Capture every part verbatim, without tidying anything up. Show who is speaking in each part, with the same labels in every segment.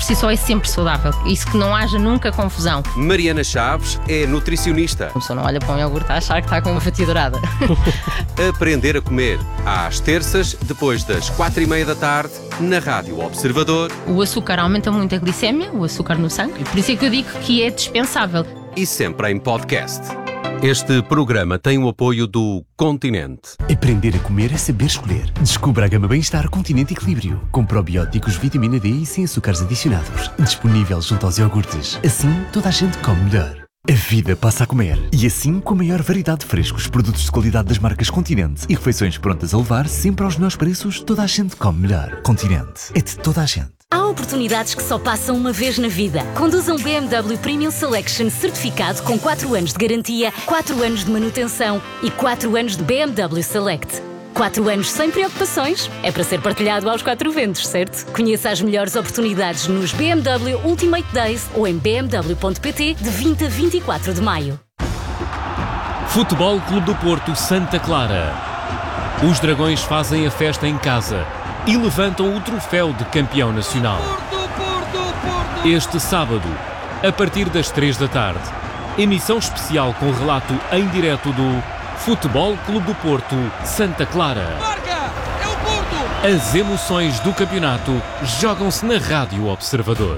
Speaker 1: si só é sempre saudável. Isso que não haja nunca confusão.
Speaker 2: Mariana Chaves é nutricionista.
Speaker 1: A pessoa não olha para um iogurte a achar que está com uma fatia dourada.
Speaker 2: Aprender a comer, às terças, depois das quatro e meia da tarde, na Rádio Observador.
Speaker 1: O açúcar aumenta muito a glicémia, o açúcar no sangue, por isso é que eu digo que é dispensável.
Speaker 2: E sempre em podcast. Este programa tem o apoio do Continente.
Speaker 3: Aprender a comer é saber escolher. Descubra a gama Bem-Estar Continente Equilíbrio, com probióticos, vitamina D e sem açúcares adicionados. Disponível junto aos iogurtes. Assim, toda a gente come melhor. A vida passa a comer. E assim, com a maior variedade de frescos, produtos de qualidade das marcas Continente e refeições prontas a levar, sempre aos melhores preços, toda a gente come melhor. Continente. É de toda a gente.
Speaker 4: Há oportunidades que só passam uma vez na vida. Conduza um B M W Premium Selection certificado com quatro anos de garantia, quatro anos de manutenção e quatro anos de B M W Select. quatro anos sem preocupações. É para ser partilhado aos quatro ventos, certo? Conheça as melhores oportunidades nos B M W Ultimate Days ou em b m w ponto p t de vinte a vinte e quatro de maio.
Speaker 5: Futebol Clube do Porto Santa Clara. Os Dragões fazem a festa em casa e levantam o troféu de campeão nacional.
Speaker 6: Porto, Porto, Porto.
Speaker 5: Este sábado, a partir das três da tarde, emissão especial com relato em direto do Futebol Clube do Porto Santa Clara.
Speaker 6: Marca! É o Porto!
Speaker 5: As emoções do campeonato jogam-se na Rádio Observador.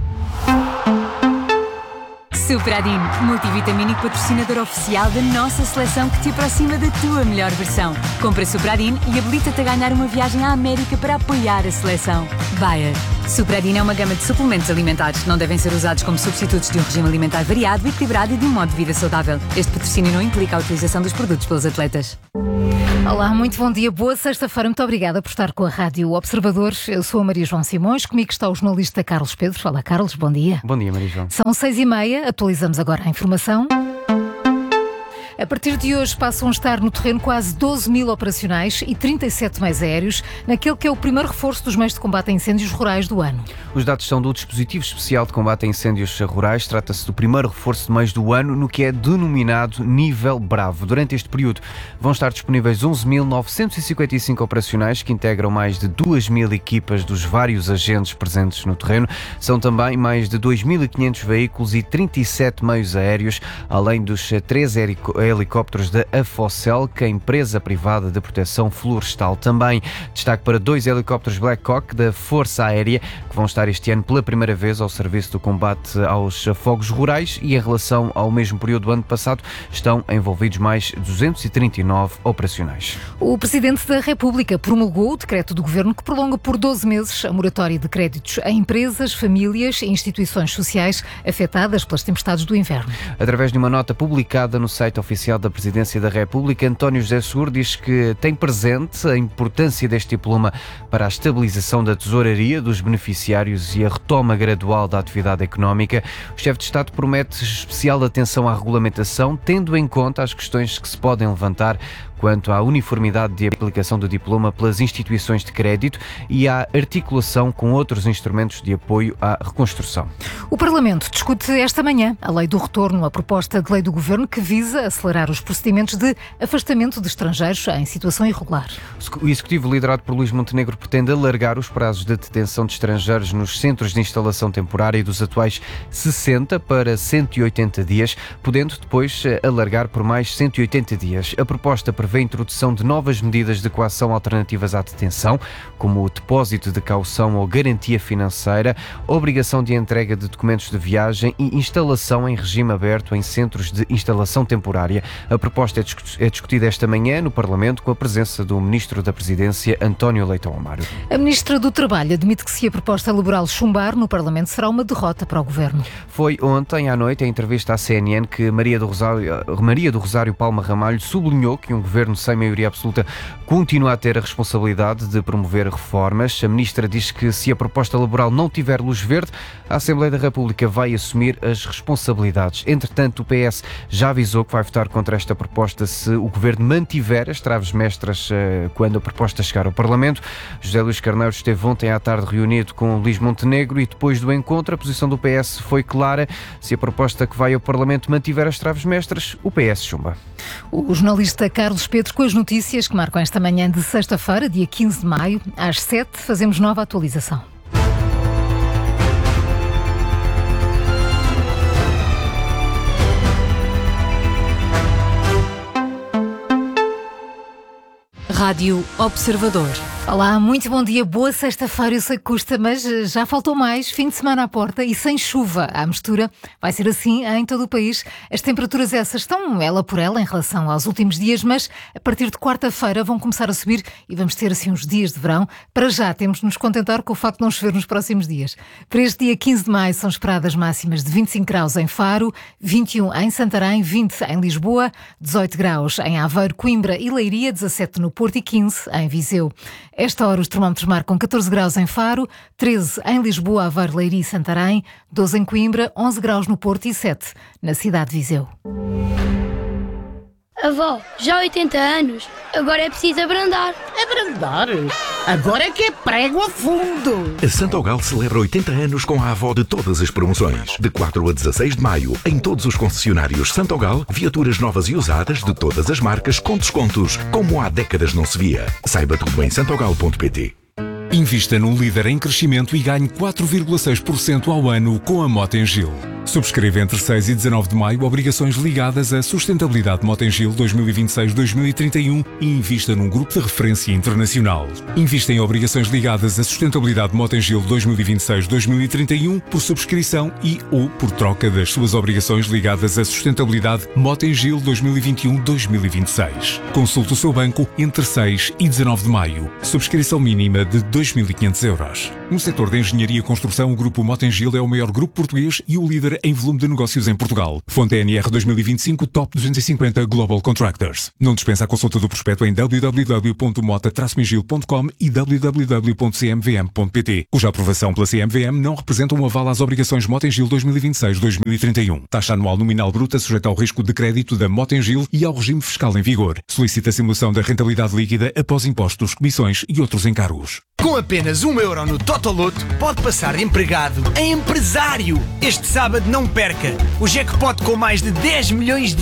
Speaker 7: Supradin, multivitamínico patrocinador oficial da nossa seleção que te aproxima da tua melhor versão. Compra Supradin e habilita-te a ganhar uma viagem à América para apoiar a seleção. Bayer. Supradin é uma gama de suplementos alimentares. Não devem ser usados como substitutos de um regime alimentar variado, equilibrado e de um modo de vida saudável. Este patrocínio não implica a utilização dos produtos pelos atletas.
Speaker 8: Olá, muito bom dia, boa sexta-feira, muito obrigada por estar com a Rádio Observador. Eu sou a Maria João Simões, comigo está o jornalista Carlos Pedro. Olá, Carlos, bom dia.
Speaker 9: Bom dia, Maria João.
Speaker 8: São seis e meia, atualizamos agora a informação. A partir de hoje passam a estar no terreno quase doze mil operacionais e trinta e sete meios aéreos, naquele que é o primeiro reforço dos meios de combate a incêndios rurais do ano.
Speaker 9: Os dados são do Dispositivo Especial de Combate a Incêndios Rurais. Trata-se do primeiro reforço de meios do ano, no que é denominado Nível Bravo. Durante este período vão estar disponíveis onze mil novecentos e cinquenta e cinco operacionais, que integram mais de duas mil equipas dos vários agentes presentes no terreno. São também mais de dois mil e quinhentos veículos e trinta e sete meios aéreos, além dos três helicópteros da Afocel, que é a empresa privada de proteção florestal. Também destaque para dois helicópteros Black Hawk da Força Aérea, que vão estar este ano pela primeira vez ao serviço do combate aos fogos rurais, e em relação ao mesmo período do ano passado estão envolvidos mais duzentos e trinta e nove operacionais.
Speaker 8: O Presidente da República promulgou o decreto do Governo que prolonga por doze meses a moratória de créditos a empresas, famílias e instituições sociais afetadas pelas tempestades do inverno.
Speaker 9: Através de uma nota publicada no site oficial da Presidência da República, António José Seguro diz que tem presente a importância deste diploma para a estabilização da tesouraria dos beneficiários e a retoma gradual da atividade económica. O chefe de Estado promete especial atenção à regulamentação, tendo em conta as questões que se podem levantar quanto à uniformidade de aplicação do diploma pelas instituições de crédito e à articulação com outros instrumentos de apoio à reconstrução.
Speaker 8: O Parlamento discute esta manhã a lei do retorno, a proposta de lei do Governo que visa acelerar os procedimentos de afastamento de estrangeiros em situação irregular.
Speaker 9: O Executivo, liderado por Luís Montenegro, pretende alargar os prazos de detenção de estrangeiros nos centros de instalação temporária dos atuais sessenta para cento e oitenta dias, podendo depois alargar por mais cento e oitenta dias. A proposta prevê a introdução de novas medidas de coação alternativas à detenção, como o depósito de caução ou garantia financeira, obrigação de entrega de documentos de viagem e instalação em regime aberto em centros de instalação temporária. A proposta é discutida esta manhã no Parlamento com a presença do Ministro da Presidência, António Leitão Amaro.
Speaker 8: A Ministra do Trabalho admite que se a proposta laboral chumbar no Parlamento será uma derrota para o Governo.
Speaker 9: Foi ontem à noite, em entrevista à C N N, que Maria do Rosário, Maria do Rosário Palma Ramalho sublinhou que um Governo sem maioria absoluta continua a ter a responsabilidade de promover reformas. A Ministra diz que se a proposta laboral não tiver luz verde, a Assembleia da República vai assumir as responsabilidades. Entretanto, o P S já avisou que vai votar contra esta proposta se o Governo mantiver as traves mestras quando a proposta chegar ao Parlamento. José Luís Carneiro esteve ontem à tarde reunido com Luís Montenegro e depois do encontro a posição do P S foi clara. Se a proposta que vai ao Parlamento mantiver as traves mestras, o P S chumba.
Speaker 8: O jornalista Carlos Pedro com as notícias que marcam esta manhã de sexta-feira, dia quinze de maio, às sete, fazemos nova atualização.
Speaker 7: Rádio Observador.
Speaker 8: Olá, muito bom dia, boa sexta-feira. Eu sei que custa, mas já faltou mais. Fim de semana à porta e sem chuva à mistura. Vai ser assim em todo o país. As temperaturas essas estão ela por ela em relação aos últimos dias, mas a partir de quarta-feira vão começar a subir e vamos ter assim uns dias de verão. Para já temos de nos contentar com o facto de não chover nos próximos dias. Para este dia quinze de maio são esperadas máximas de vinte e cinco graus em Faro, vinte e um em Santarém, vinte em Lisboa, dezoito graus em Aveiro, Coimbra e Leiria, dezassete no Porto e quinze em Viseu. Esta hora os termómetros marcam catorze graus em Faro, treze em Lisboa, Aveiro, Leiria e Santarém, doze em Coimbra, onze graus no Porto e sete na cidade de Viseu.
Speaker 10: Avó, já há oitenta anos, agora é preciso abrandar.
Speaker 11: Abrandar? Agora é que é prego a fundo.
Speaker 12: A Santogal celebra oitenta anos com a avó de todas as promoções. De quatro a dezasseis de maio, em todos os concessionários Santogal, viaturas novas e usadas de todas as marcas com descontos, como há décadas não se via. Saiba tudo em santogal ponto pt.
Speaker 13: Invista num líder em crescimento e ganhe quatro vírgula seis por cento ao ano com a Motengil. Subscreva entre seis e dezanove de maio obrigações ligadas à sustentabilidade Motengil dois mil e vinte e seis a dois mil e trinta e um e invista num grupo de referência internacional. Invista em obrigações ligadas à sustentabilidade Motengil dois mil e vinte e seis a dois mil e trinta e um por subscrição e ou por troca das suas obrigações ligadas à sustentabilidade Motengil dois mil e vinte e um a dois mil e vinte e seis. Consulte o seu banco entre seis e dezanove de maio. Subscrição mínima de dois mil e quinhentos euros. No setor da engenharia e construção, o grupo Motengil é o maior grupo português e o líder em volume de negócios em Portugal. Fonte N R dois mil e vinte e cinco Top duzentos e cinquenta Global Contractors. Não dispensa a consulta do prospecto em w w w ponto mota traço migil ponto com e w w w ponto c m v m ponto p t, cuja aprovação pela C M V M não representa um aval às obrigações Motengil dois mil e vinte e seis a dois mil e trinta e um. Taxa anual nominal bruta sujeita ao risco de crédito da Motengil e ao regime fiscal em vigor. Solicita a simulação da rentabilidade líquida após impostos, comissões e outros encargos.
Speaker 14: Com apenas um euro no Totoloto, pode passar de empregado a empresário. Este sábado não perca o jackpot com mais de dez milhões de